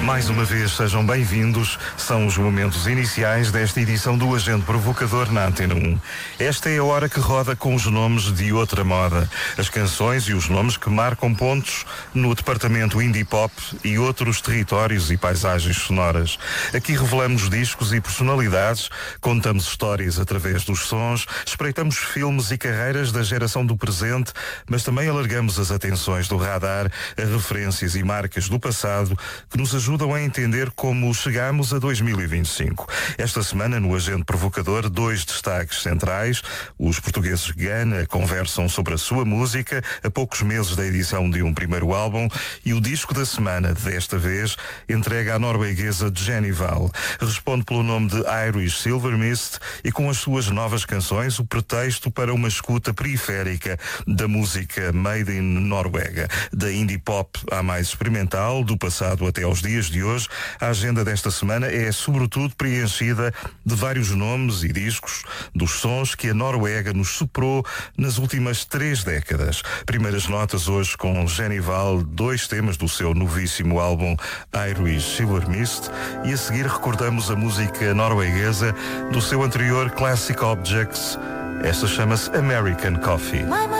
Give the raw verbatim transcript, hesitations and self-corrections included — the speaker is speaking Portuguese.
Mais uma vez, sejam bem-vindos. São os momentos iniciais desta edição do Agente Provocador na Antena um. Esta é a hora que roda com os nomes de outra moda. As canções e os nomes que marcam pontos no departamento indie pop e outros territórios e paisagens sonoras. Aqui revelamos discos e personalidades, contamos histórias através dos sons, espreitamos filmes e carreiras da geração do presente, mas também alargamos as atenções do radar a referências e marcas do passado que nos ajudam a entender como chegamos a dois mil e vinte e cinco. Esta semana, no Agente Provocador, dois destaques centrais. Os portugueses Gana conversam sobre a sua música a poucos meses da edição de um primeiro álbum, e o disco da semana, desta vez, entrega à norueguesa Jenny Val. Responde pelo nome de Irish Silver Mist e com as suas novas canções o pretexto para uma escuta periférica da música made in Noruega. Da indie pop à mais experimental, do passado até aos dias de hoje, a agenda desta semana é sobretudo preenchida de vários nomes e discos dos sons que a Noruega nos soprou nas últimas três décadas. Primeiras notas hoje com Jenny Val, dois temas do seu novíssimo álbum Irish Silver Mist, e a seguir recordamos a música norueguesa do seu anterior Classic Objects. Esta chama-se American Coffee.